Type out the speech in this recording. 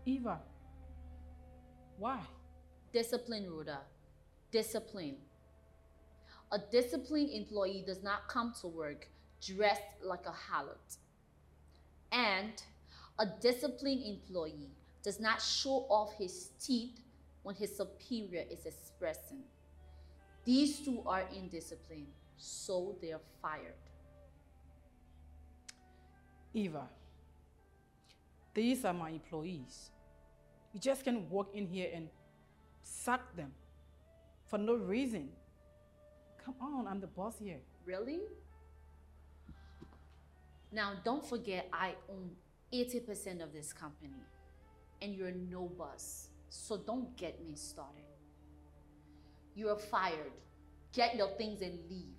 Eva, why? Discipline, Rhoda. Discipline. A disciplined employee does not come to work dressed like a harlot. And a disciplined employee does not show off his teeth when his superior is expressing. These two are indisciplined, so they are fired. Eva, these are my employees. You just can't walk in here and sack them for no reason. Come on, I'm the boss here. Really? Now, don't forget I own 80% of this company, and you're no boss, so don't get me started. You are fired. Get your things and leave.